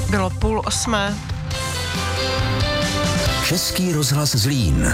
Bylo 7:30. Český rozhlas Zlín.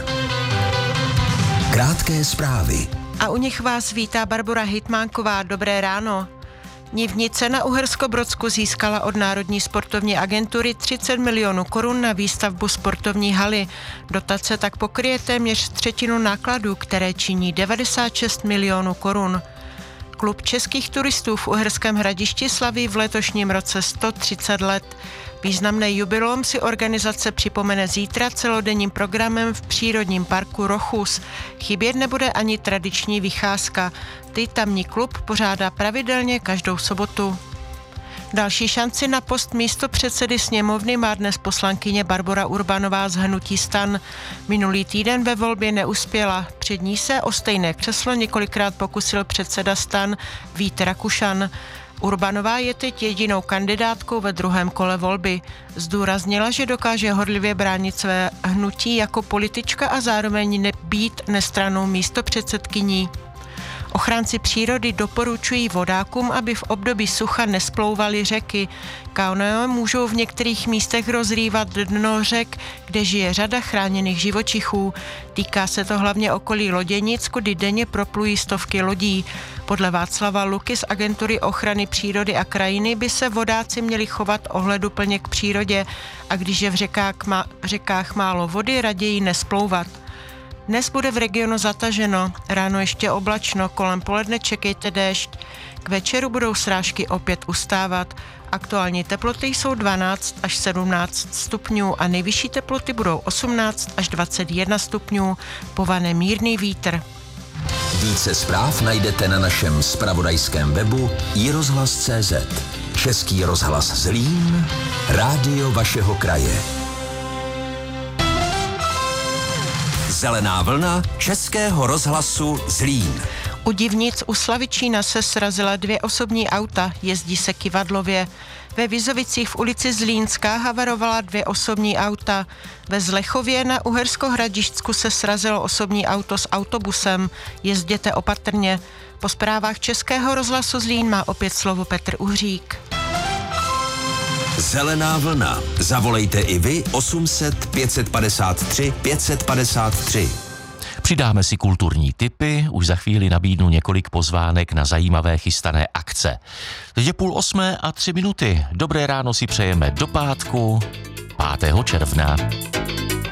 Krátké zprávy. A u nich vás vítá Barbora Hytmánková. Dobré ráno. Nivnice na Uherskobrodsku získala od Národní sportovní agentury 30 milionů korun na výstavbu sportovní haly. Dotace tak pokryje téměř třetinu nákladů, které činí 96 milionů korun. Klub českých turistů v Uherském Hradišti slaví v letošním roce 130 let. Významné jubileum si organizace připomene zítra celodenním programem v přírodním parku Rochus. Chybět nebude ani tradiční vycházka. Ty tamní klub pořádá pravidelně každou sobotu. Další šanci na post místopředsedy sněmovny má dnes poslankyně Barbora Urbanová z hnutí STAN. Minulý týden ve volbě neuspěla. Před ní se o stejné křeslo několikrát pokusil předseda STAN Vít Rakušan. Urbanová je teď jedinou kandidátkou ve druhém kole volby. Zdůraznila, že dokáže horlivě bránit své hnutí jako politička a zároveň být nestrannou místopředsedkyní. Ochránci přírody doporučují vodákům, aby v období sucha nesplouvaly řeky. Kanoe můžou v některých místech rozrývat dno řek, kde žije řada chráněných živočichů. Týká se to hlavně okolí Loděnic, kudy denně proplují stovky lodí. Podle Václava Luky z Agentury ochrany přírody a krajiny by se vodáci měli chovat ohleduplně k přírodě a když je v řekách málo vody, raději nesplouvat. Dnes bude v regionu zataženo, ráno ještě oblačno, kolem poledne čekejte déšť. K večeru budou srážky opět ustávat. Aktuální teploty jsou 12 až 17 stupňů a nejvyšší teploty budou 18 až 21 stupňů. Povane mírný vítr. Více zpráv najdete na našem zpravodajském webu iRozhlas.cz. Český rozhlas Zlín, rádio vašeho kraje. Zelená vlna Českého rozhlasu Zlín. U Divnic u Slavičína se srazila 2 osobní auta, jezdí se kyvadlově. Ve Vizovicích v ulici Zlínská havarovala 2 osobní auta. Ve Zlechově na Uherskohradištsku se srazilo osobní auto s autobusem. Jezděte opatrně. Po zprávách Českého rozhlasu Zlín má opět slovo Petr Uhřík. Zelená vlna. Zavolejte i vy 800 553 553. Přidáme si kulturní tipy, už za chvíli nabídnu několik pozvánek na zajímavé chystané akce. Teď je 7:30 a 3 minuty. Dobré ráno si přejeme do pátku 5. června.